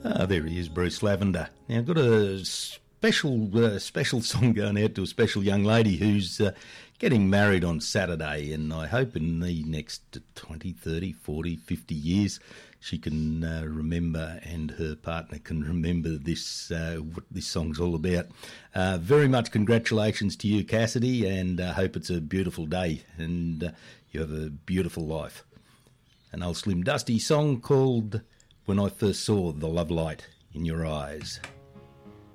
There he is, Bruce Lavender. Now, I've got a special song going out to a special young lady who's getting married on Saturday, and I hope in the next 20, 30, 40, 50 years she can remember, and her partner can remember this, what this song's all about. Very much congratulations to you, Cassidy, and hope it's a beautiful day and you have a beautiful life. An old Slim Dusty song called When I First Saw the Love Light in Your Eyes.